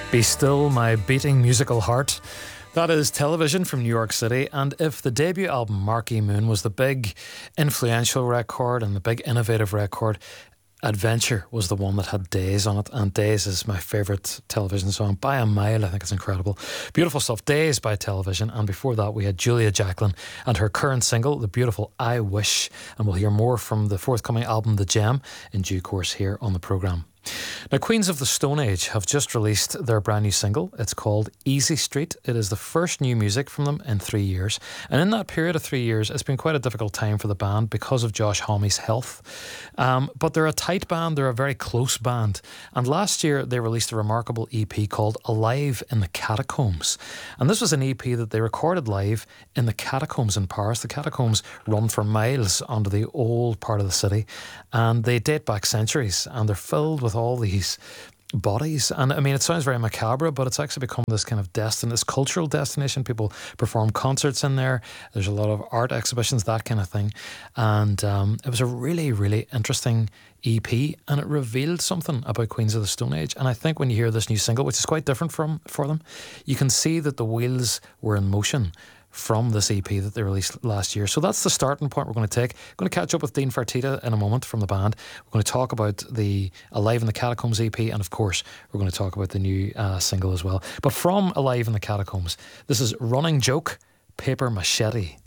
Be Still My Beating Musical Heart. That is Television from New York City, and if the debut album Marquee Moon was the big influential record and the big innovative record, Adventure was the one that had Days on it, and Days is my favourite Television song by a mile. I think it's incredible. Beautiful stuff. Days by Television, and before that we had Julia Jacklin and her current single, the beautiful I Wish, and we'll hear more from the forthcoming album The Gem in due course here on the programme. Now, Queens of the Stone Age have just released their brand new single. It's called Easy Street. It is the first new music from them in 3 years. And in that period of 3 years, it's been quite a difficult time for the band because of Josh Homme's health. But they're a tight band. They're a very close band. And last year, they released a remarkable EP called Alive in the Catacombs. And this was an EP that they recorded live in the catacombs in Paris. The catacombs run for miles under the old part of the city. And they date back centuries. And they're filled with all these bodies, and I mean, it sounds very macabre, but it's actually become this kind of this cultural destination. People perform concerts in there. There's a lot of art exhibitions, that kind of thing, and it was a really, really interesting EP, and it revealed something about Queens of the Stone Age. And I think when you hear this new single, which is quite different for them, you can see that the wheels were in motion from this EP that they released last year. So that's the starting point we're going to take. I'm going to catch up with Dean Fertitta in a moment from the band. We're going to talk about the Alive in the Catacombs EP, and of course we're going to talk about the new single as well. But from Alive in the Catacombs, this is Running Joke, Paper Machete.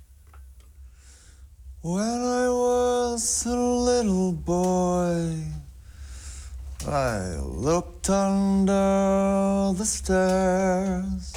When I was a little boy, I looked under the stairs